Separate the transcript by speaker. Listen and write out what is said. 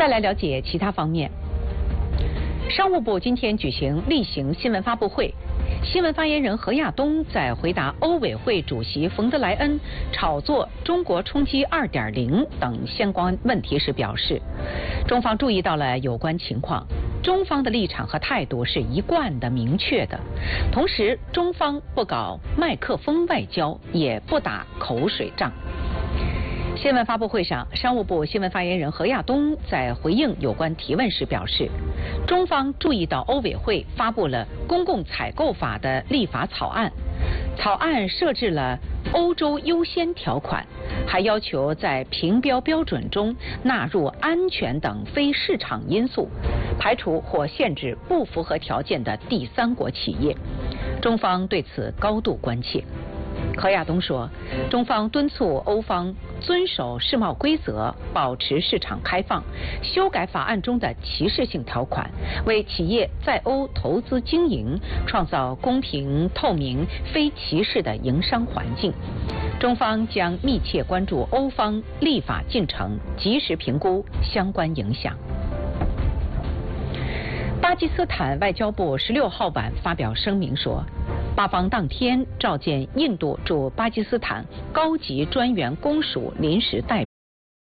Speaker 1: 再来了解其他方面。商务部今天举行例行新闻发布会，新闻发言人何亚东在回答欧委会主席冯德莱恩炒作中国冲击2.0等相关问题时表示，中方注意到了有关情况，中方的立场和态度是一贯的明确的，同时中方不搞麦克风外交，也不打口水仗。新闻发布会上，商务部新闻发言人何亚东在回应有关提问时表示，中方注意到欧委会发布了《公共采购法》的立法草案，草案设置了欧洲优先条款，还要求在评标标准中纳入安全等非市场因素，排除或限制不符合条件的第三国企业。中方对此高度关切。何亚东说，中方敦促欧方遵守世贸规则，保持市场开放，修改法案中的歧视性条款，为企业在欧投资经营创造公平、透明、非歧视的营商环境。中方将密切关注欧方立法进程，及时评估相关影响。巴基斯坦外交部16号晚发表声明说，巴方当天召见印度驻巴基斯坦高级专员公署临时代